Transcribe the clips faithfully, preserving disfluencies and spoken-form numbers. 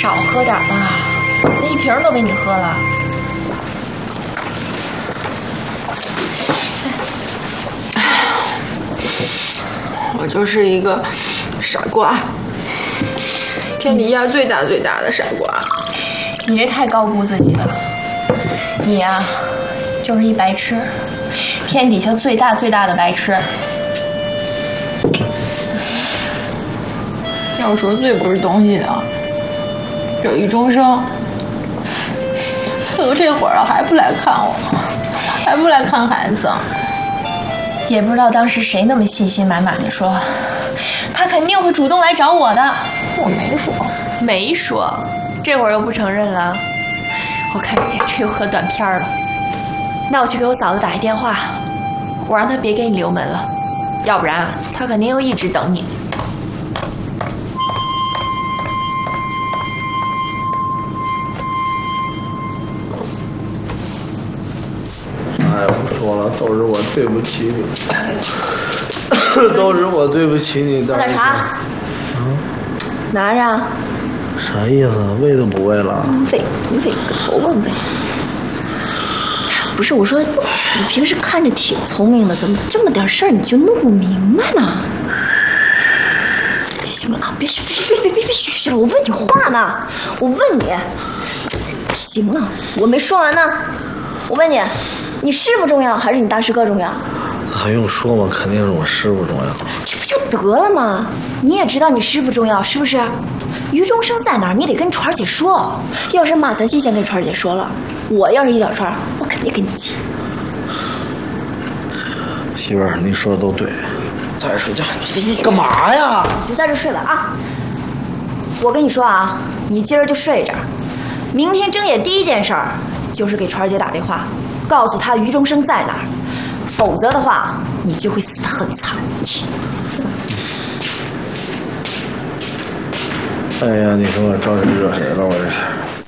少喝点吧，那一瓶都被你喝了。 我就是一个傻瓜，天底下最大最大的傻瓜。 你这太高估自己了，你呀、啊，就是一白痴，天底下最大最大的白痴。 要说最不是东西的，有一钟生，他都这会儿了还不来看我，还不来看孩子。 也不知道当时谁那么信心满满的说，他肯定会主动来找我的。 我没说， 没说，这会儿又不承认了。我看你这又喝断片了。那我去给我嫂子打一电话，我让她别给你留门了，要不然啊，她肯定又一直等你。 哎，我说了，都是我对不起你，都是我对不起你。 喝点茶。啊？拿着。 啥意思？喂都不喂了？ 喂喂个头吧喂！不是我说，你平时看着挺聪明的，怎么这么点事儿你就弄不明白呢？行了啊，别别别别别别嘘嘘了，我问你话呢，我问你。行了，我没说完呢。我问你，你师傅重要还是你大师哥重要？ 还用说吗？肯定是我师傅重要。 这不就得了吗？你也知道你师傅重要是不是？于中生在哪儿？你得跟川儿姐说。要是马三西先跟川儿姐说了，我要是一小川，我肯定跟你急。 媳妇儿，你说的都对，早点睡觉。干嘛呀？ 你就在这睡吧啊！我跟你说啊，你今儿就睡这儿，明天睁眼第一件事儿就是给川儿姐打电话，告诉她于中生在哪儿，否则的话，你就会死得很惨。去，睡吧。 哎呀，你说我招谁惹谁了？我这是。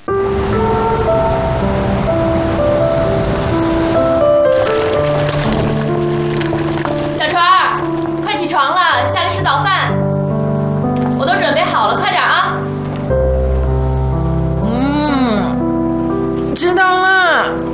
小川儿，快起床了，下来吃早饭。我都准备好了，快点啊！ 嗯，知道了。